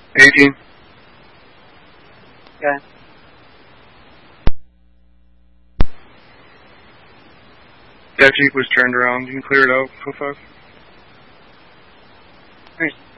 18. Okay. That Jeep was turned around. You can clear it out, 4-5. Thanks.